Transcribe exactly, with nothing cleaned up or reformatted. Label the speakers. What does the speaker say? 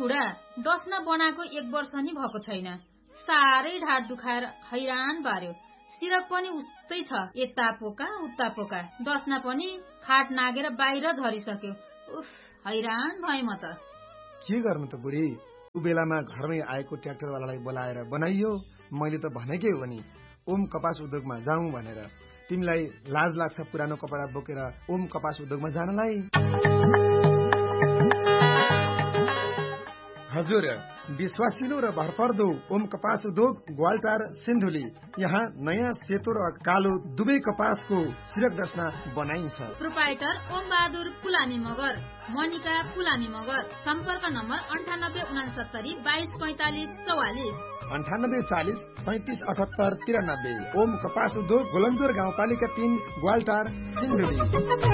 Speaker 1: बुढा डस्ना बनाएको एक वर्ष नि भएको छैन। साह्रै ढाड दुखाएर हैरान पार्यो। सिरक पनि उस्तै छ, यता पोका उता पोका। डस्ना पनि खाट नागेर बाहिर झरिसक्यो। उफ, हैरान भए म त।
Speaker 2: के गर्नु त बुढी, उ बेलामा घरमै आएको ट्र्याक्टरवालालाई बोलाएर बनाइयो। मैले त भनेकै हो नि ओम कपास उद्योगमा जाउँ भनेर। तिमीलाई लाज लाग्छ पुरानो कपडा बोकेर ओम कपास उद्योगमा जानलाई? हजुर, विश्वासिलो र भरपर्दो ओम कपास उद्योग ग्वालटार सिन्धुली। यहाँ नयाँ सेतो र कालो दुवै कपासको सिरक डस्ना बनाइन्छ।
Speaker 1: प्रोपाइटर ओम बहादुर पुलामी मगर, मनिका पुलामी मगर। सम्पर्क नम्बर अन्ठानब्बे उनासत्तरी बाइस पैंतालिस चौवालिस,
Speaker 2: अन्ठानब्बे चालिस सैतिस अठहत्तर तिरानब्बे। ओम कपास उद्योग गोलन्जोर गाउँपालिका तीन ग्वालटार सिन्धुली।